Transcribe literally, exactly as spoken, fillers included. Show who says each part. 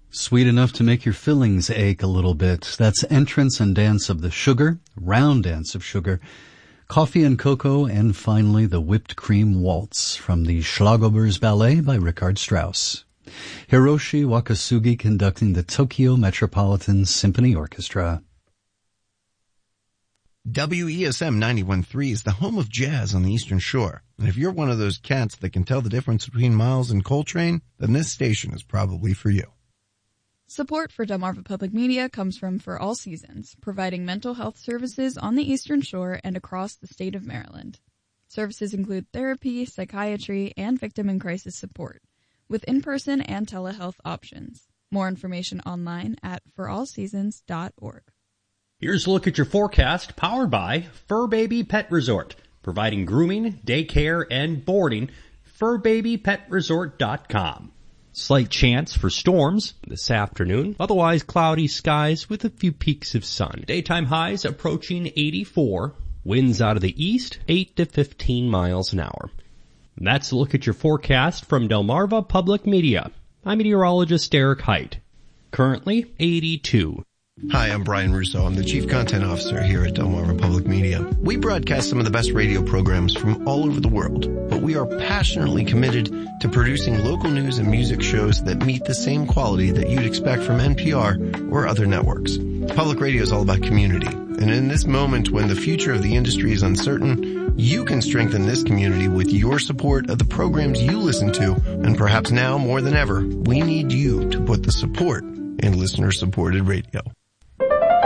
Speaker 1: Sweet enough to make your fillings ache a little bit. That's Entrance and Dance of the Sugar, Round Dance of Sugar, Coffee and Cocoa, and finally the Whipped Cream Waltz from the Schlagobers Ballet by Richard Strauss. Hiroshi Wakasugi conducting the Tokyo Metropolitan Symphony Orchestra.
Speaker 2: W E S M ninety-one point three is the home of jazz on the Eastern Shore. And if you're one of those cats that can tell the difference between Miles and Coltrane, then this station is probably for you.
Speaker 3: Support for Delmarva Public Media comes from For All Seasons, providing mental health services on the Eastern Shore and across the state of Maryland. Services include therapy, psychiatry, and victim and crisis support, with in-person and telehealth options. More information online at for all seasons dot org.
Speaker 4: Here's a look at your forecast, powered by Fur Baby Pet Resort, providing grooming, daycare, and boarding. fur baby pet resort dot com.
Speaker 5: Slight chance for storms this afternoon. Otherwise, cloudy skies with a few peaks of sun.
Speaker 4: Daytime highs approaching eighty-four.
Speaker 5: Winds out of the east, eight to fifteen miles an hour.
Speaker 4: That's a look at your forecast from Delmarva Public Media. I'm meteorologist Eric Height. Currently eighty-two.
Speaker 2: Hi, I'm Brian Russo. I'm the Chief Content Officer here at Delmarva Public Media. We broadcast some of the best radio programs from all over the world, but we are passionately committed to producing local news and music shows that meet the same quality that you'd expect from N P R or other networks. Public radio is all about community, and in this moment when the future of the industry is uncertain, you can strengthen this community with your support of the programs you listen to, and perhaps now more than ever, we need you to put the support in listener-supported radio.